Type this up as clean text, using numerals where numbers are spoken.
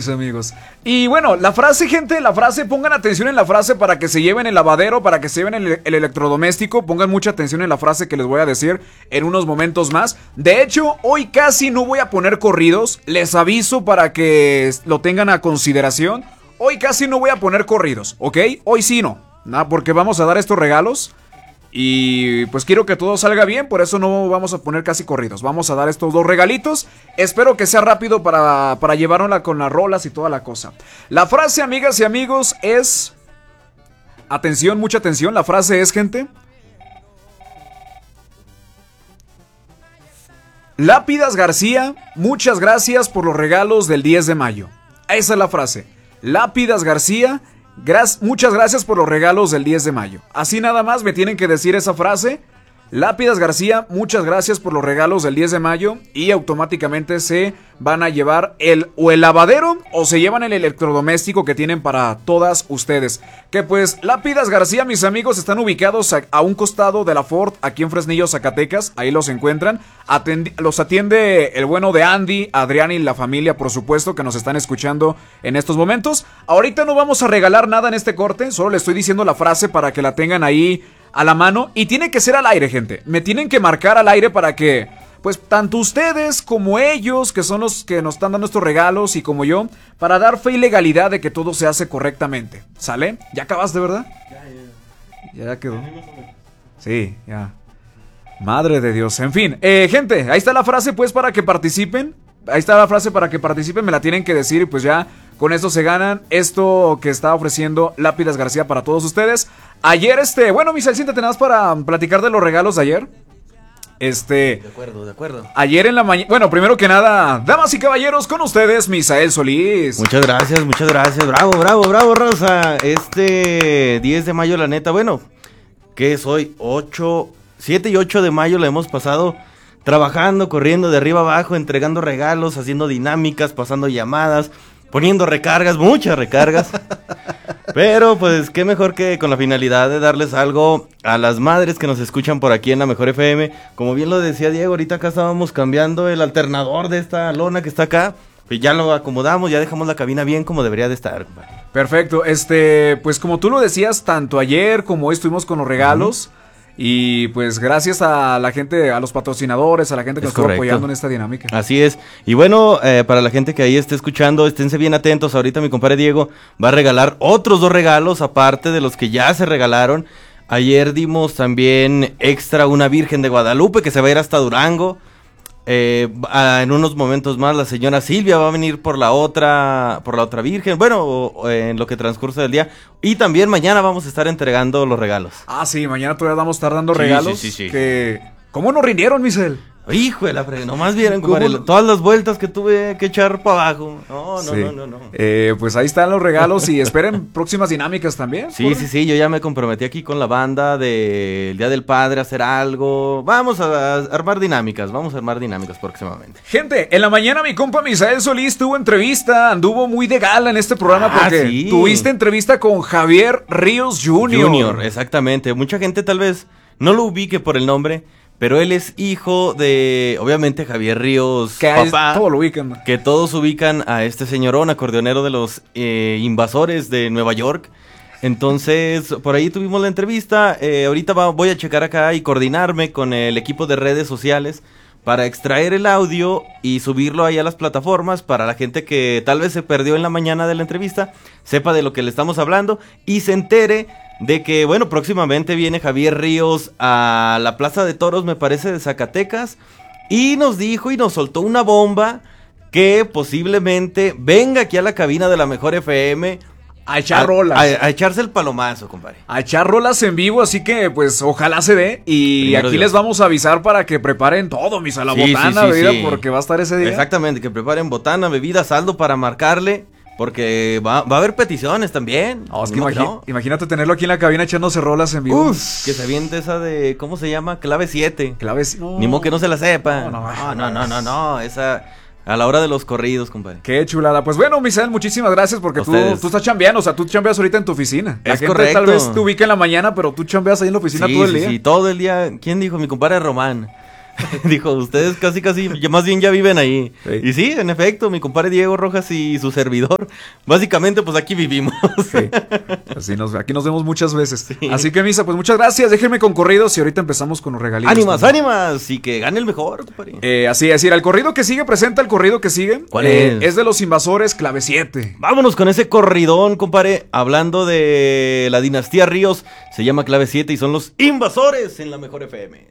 mis amigos. Y bueno, la frase, gente, pongan atención en la frase para que se lleven el lavadero, para que se lleven el electrodoméstico. Pongan mucha atención en la frase que les voy a decir en unos momentos más. De hecho, hoy casi no voy a poner corridos. Les aviso para que lo tengan a consideración. Hoy casi no voy a poner corridos, ¿ok? Hoy sí no, porque vamos a dar estos regalos. Y pues quiero que todo salga bien, por eso no vamos a poner casi corridos. Vamos a dar estos dos regalitos. Espero que sea rápido para llevárnosla con las rolas y toda la cosa. La frase, amigas y amigos, es... Atención, mucha atención. La frase es, gente... Lápidas García, muchas gracias por los regalos del 10 de mayo. Esa es la frase. Lápidas García... muchas gracias por los regalos del 10 de mayo. Así nada más me tienen que decir esa frase. Lápidas García, muchas gracias por los regalos del 10 de mayo. Y automáticamente se van a llevar el lavadero o se llevan el electrodoméstico que tienen para todas ustedes. Que pues Lápidas García, mis amigos, están ubicados a un costado de la Ford, aquí en Fresnillo, Zacatecas. Ahí los encuentran. Los atiende el bueno de Andy, Adrián y la familia, por supuesto, que nos están escuchando en estos momentos. Ahorita no vamos a regalar nada en este corte, solo le estoy diciendo la frase para que la tengan ahí a la mano. Y tiene que ser al aire, gente. Me tienen que marcar al aire para que, pues, tanto ustedes como ellos, que son los que nos están dando estos regalos, y como yo, para dar fe y legalidad de que todo se hace correctamente. ¿Sale? ¿Ya acabaste, verdad? Ya quedó. Sí, ya. Madre de Dios. En fin, gente, ahí está la frase, pues, para que participen. Ahí está la frase para que participen. Me la tienen que decir y pues ya con esto se ganan esto que está ofreciendo Lápidas García para todos ustedes. Ayer, bueno, Misael, siéntate nada más para platicar de los regalos de ayer. De acuerdo. Ayer en la mañana, bueno, primero que nada, damas y caballeros, con ustedes, Misael Solís. Muchas gracias. Bravo, Rosa. 10 de mayo, la neta, bueno, ¿qué es hoy? 7 y 8 de mayo la hemos pasado trabajando, corriendo de arriba abajo, entregando regalos, haciendo dinámicas, pasando llamadas, poniendo recargas, muchas recargas. Pero pues qué mejor que con la finalidad de darles algo a las madres que nos escuchan por aquí en la Mejor FM. Como bien lo decía Diego, ahorita acá estábamos cambiando el alternador de esta lona que está acá. Pues ya lo acomodamos, ya dejamos la cabina bien como debería de estar. Perfecto, pues como tú lo decías, tanto ayer como hoy estuvimos con los regalos. Y pues gracias a la gente, a los patrocinadores, a la gente que nos estuvo apoyando en esta dinámica. Así es. Y bueno, para la gente que ahí esté escuchando, esténse bien atentos. Ahorita mi compadre Diego va a regalar otros 2 regalos, aparte de los que ya se regalaron. Ayer dimos también extra una Virgen de Guadalupe que se va a ir hasta Durango. En unos momentos más la señora Silvia va a venir por la otra Virgen, bueno, en lo que transcurre del día. Y también mañana vamos a estar entregando los regalos. Ah, sí, mañana todavía vamos a estar dando regalos. Sí. Que... ¿Cómo nos rindieron, Misael? Hijo de la frega, nomás vieron todas las vueltas que tuve que echar para abajo. No. Pues ahí están los regalos y esperen próximas dinámicas también. Sí, yo ya me comprometí aquí con la banda del Día del Padre a hacer algo. Vamos a armar dinámicas próximamente. Gente, en la mañana mi compa Misael Solís tuvo entrevista, anduvo muy de gala en este programa porque tuviste entrevista con Javier Ríos Jr. Exactamente, mucha gente tal vez no lo ubique por el nombre, pero él es hijo de, obviamente, Javier Ríos, papá, todo lo ubican. Que todos ubican a este señorón, acordeonero de los Invasores de Nueva York. Entonces, por ahí tuvimos la entrevista. Ahorita voy a checar acá y coordinarme con el equipo de redes sociales para extraer el audio y subirlo ahí a las plataformas para la gente que tal vez se perdió en la mañana de la entrevista, sepa de lo que le estamos hablando y se entere de que, bueno, próximamente viene Javier Ríos a la Plaza de Toros, me parece, de Zacatecas, y nos dijo y nos soltó una bomba que posiblemente venga aquí a la cabina de la Mejor FM a echar rolas. A echarse el palomazo, compadre. A echar rolas en vivo, así que pues ojalá se dé. Y primero aquí Dios. Les vamos a avisar para que preparen todo, misa, la botana, bebida, porque va a estar ese día. Exactamente, que preparen botana, bebida, saldo para marcarle. Porque va a haber peticiones también. No, es que imagínate tenerlo aquí en la cabina echándose rolas en vivo. Que se aviente esa de, ¿cómo se llama? Clave 7. No. Ni modo que no se la sepa. No, esa... A la hora de los corridos, compadre. Qué chulada. Pues bueno, Misael, muchísimas gracias porque tú estás chambeando. O sea, tú chambeas ahorita en tu oficina. La gente tal vez te ubica en la mañana, pero tú chambeas ahí en la oficina todo el día. Sí, todo el día. ¿Quién dijo? Mi compadre Román. Dijo, ustedes casi, más bien ya viven ahí. Sí. Y sí, en efecto, mi compadre Diego Rojas y su servidor, básicamente pues aquí vivimos. Sí. Aquí nos vemos muchas veces. Sí. Así que, Misa, pues muchas gracias. Déjenme con corridos y ahorita empezamos con los regalitos. ¡Ánimas! Y que gane el mejor, compadre. Así es, decir, el corrido que sigue, presenta el corrido que sigue. ¿Cuál es? Es de los Invasores, clave 7. Vámonos con ese corridón, compadre. Hablando de la dinastía Ríos, se llama clave 7 y son los Invasores en la Mejor FM.